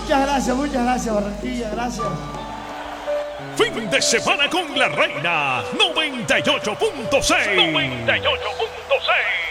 Muchas gracias, Barranquilla, gracias. Fin de semana con la reina 98.6. 98.6.